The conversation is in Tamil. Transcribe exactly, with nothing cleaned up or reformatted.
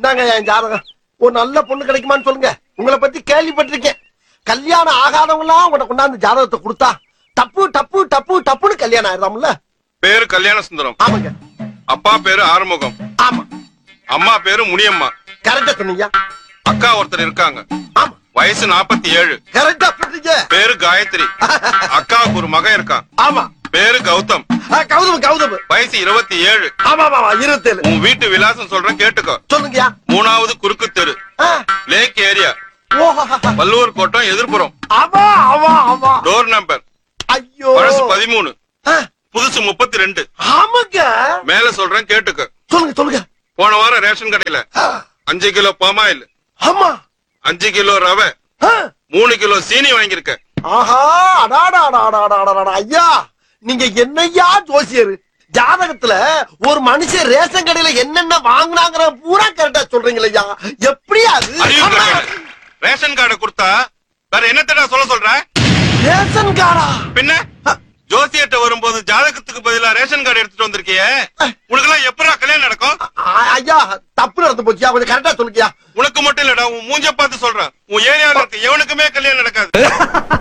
இதாங்க என் ஜாதகம். ஒரு நல்ல பொண்ணு கிடைக்குமான்னு சொல்லுங்க. உங்களை பத்தி கேள்விப்பட்டிருக்கேன். கல்யாணம் ஆகாதவங்க எல்லாம் உங்கள்ட்ட கொண்டாந்து ஜாதகத்தை கொடுத்தா டப்பு டப்பு டப்பு டப்புன்னு கல்யாணம் ஆயிடுறாம்ல. பேரு கல்யாண சுந்தரம். ஆமாங்க. அப்பா பேரு ஆறுமுகம். ஆமா. அம்மா பேரு முனியம்மா. கரெக்டா சொன்னீங்க. அக்கா ஒருத்தர் இருக்காங்க. ஆமா. வயசு நாற்பத்தி ஏழு. கரெக்டா சொன்னீங்க. பேரு காயத்ரி. அக்காவுக்கு ஒரு மகன் இருக்கான். ஆமா. பேரு கௌதம். கௌதம் கௌதம். வயசு இருபத்தி ஏழு. ஆமா ஆமா இருபத்தி ஏழு. உன் வீட்டு விலாசம் சொல்றேன் கேட்டுக்கோ. சொல்லுங்கயா. மூணாவது குறுக்கு தெரு, லேக் ஏரியா, வள்ளுவர் கோட்டம் எதிர்ப்புறம். ஆமா ஆமா ஆமா. டோர் நம்பர் ஐயோ பழசு பதிமூணு, புதுசு முப்பத்தி ரெண்டு. ஆமாங்க. மேல சொல்றேன் கேட்டுக்க. சொல்லுங்க சொல்லுங்க. போன வாரம் ரேஷன் கடையில அஞ்சு கிலோ பாமாயில், ஆமா, அஞ்சு கிலோ ரவை, மூணு கிலோ சீனி வாங்கியிருக்க. ஆஹா அடாடா ஐயா, நீங்க என்னையா ஜோசியர்? ஜாதகத்துல ஒரு மனுஷன் ரேஷன் கடையில என்னென்ன வாங்கினாங்கிற பூரா கரெக்டா சொல்றீங்களா? எப்படியா ரேஷன் கார்டை கொடுத்தா வேற என்னத்தடா சொல்ல சொல்ற? ரேஷன் கார்டா? பின்ன ஜோசியர்ட்ட வரும்போது ஜாதகத்துக்கு பதிலா ரேஷன் கார்டு எடுத்துட்டு வந்திருக்கியே, உனக்கு எல்லாம் எப்படா கல்யாணம் நடக்கும்? ஐயா தப்பு நடந்து போச்சியா, கொஞ்சம் கரெக்டா சொல்லுக்கியா. உனக்கு மட்டும் இல்லடா, உன் மூஞ்ச பார்த்து சொல்றேன், உன் ஏரியாவில் இருக்க எவனுக்குமே கல்யாணம் நடக்காது.